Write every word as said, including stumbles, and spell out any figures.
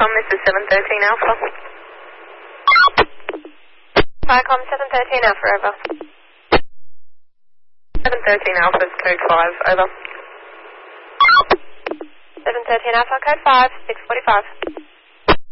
Viacom, this is seven thirteen Alpha. Viacom seven thirteen Alpha, over. seven thirteen Alpha, code five, over. seven thirteen Alpha, code five, six forty-five.